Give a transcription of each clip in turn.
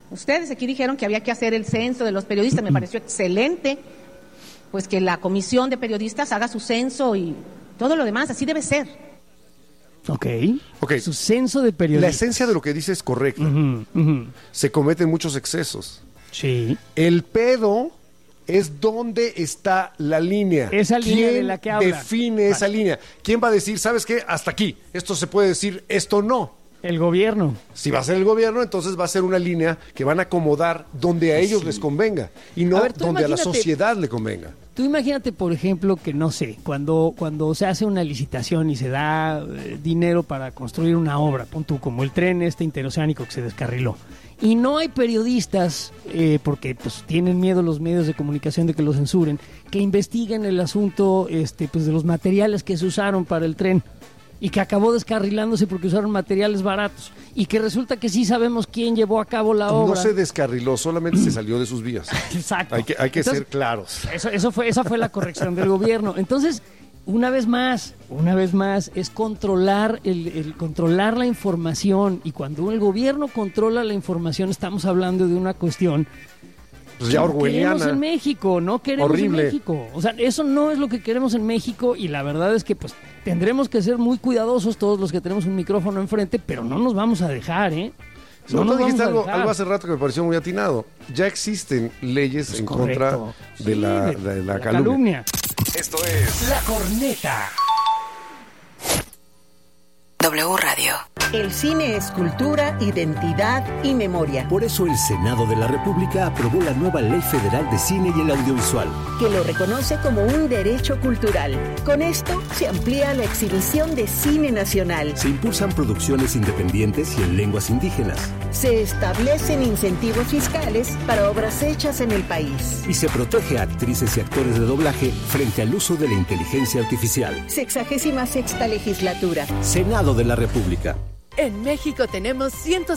Ustedes aquí dijeron que había que hacer el censo de los periodistas, me pareció excelente, pues que la comisión de periodistas haga su censo y todo lo demás, así debe ser. Ok. Su censo de periodistas. La esencia de lo que dice es correcta. Se cometen muchos excesos. Sí. El pedo es dónde está la línea. Esa línea de la que habla. ¿Quién define esa línea? ¿Quién va a decir, sabes qué? Hasta aquí. Esto se puede decir, esto no. El gobierno. Si va a ser el gobierno, entonces va a ser una línea que van a acomodar donde a ellos les convenga y no donde a la sociedad le convenga. Tú imagínate, por ejemplo, que no sé, cuando se hace una licitación y se da dinero para construir una obra, pon tú, como el tren interoceánico que se descarriló, y no hay periodistas, porque pues tienen miedo los medios de comunicación de que lo censuren, que investiguen el asunto pues de los materiales que se usaron para el tren y que acabó descarrilándose porque usaron materiales baratos y que resulta que sí sabemos quién llevó a cabo la obra. No se descarriló, solamente se salió de sus vías. Exacto. Hay que Entonces, ser claros. Esa fue la corrección del gobierno. Entonces, una vez más, es controlar controlar la información, y cuando el gobierno controla la información estamos hablando de una cuestión pues ya orwelliana. Queremos en México, no queremos horrible. En México. O sea, eso no es lo que queremos en México, y la verdad es que pues tendremos que ser muy cuidadosos todos los que tenemos un micrófono enfrente, pero no nos vamos a dejar, No dijiste algo hace rato que me pareció muy atinado. Ya existen leyes en contra de la calumnia. Esto es La Corneta. W Radio. El cine es cultura, identidad y memoria. Por eso el Senado de la República aprobó la nueva Ley Federal de Cine y el Audiovisual, que lo reconoce como un derecho cultural. Con esto se amplía la exhibición de cine nacional. Se impulsan producciones independientes y en lenguas indígenas. Se establecen incentivos fiscales para obras hechas en el país. Y se protege a actrices y actores de doblaje frente al uso de la inteligencia artificial. 66ª legislatura. Senado de la República. En México tenemos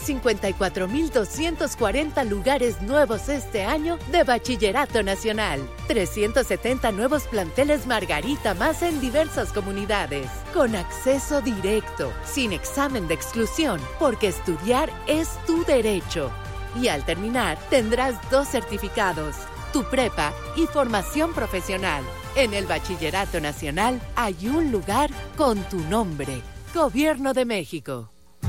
154,240 lugares nuevos este año de Bachillerato Nacional. 370 nuevos planteles Margarita más en diversas comunidades. Con acceso directo, sin examen de exclusión, porque estudiar es tu derecho. Y al terminar, tendrás 2 certificados, tu prepa y formación profesional. En el Bachillerato Nacional hay un lugar con tu nombre. Gobierno de México.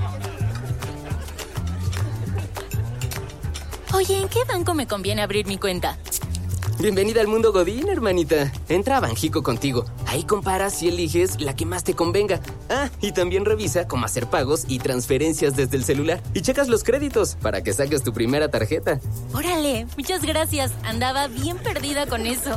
Oye, ¿en qué banco me conviene abrir mi cuenta? Bienvenida al mundo Godín, hermanita. Entra a Banjico Contigo. Ahí comparas y eliges la que más te convenga. Ah, y también revisa cómo hacer pagos y transferencias desde el celular. Y checas los créditos para que saques tu primera tarjeta. Órale, muchas gracias. Andaba bien perdida con eso.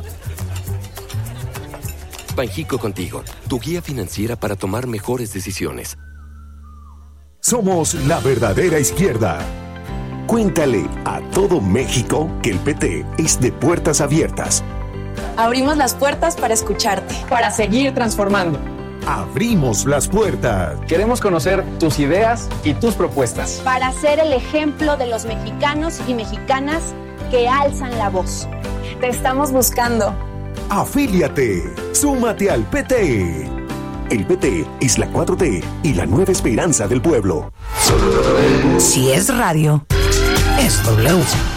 Banjico Contigo, tu guía financiera para tomar mejores decisiones. Somos la verdadera izquierda. Cuéntale a todo México que el PT es de puertas abiertas. Abrimos las puertas para escucharte, para seguir transformando. Abrimos las puertas. Queremos conocer tus ideas y tus propuestas. Para ser el ejemplo de los mexicanos y mexicanas que alzan la voz. Te estamos buscando. Afíliate. Súmate al PT. El PT es la 4T y la nueva esperanza del pueblo. Si es radio, es W.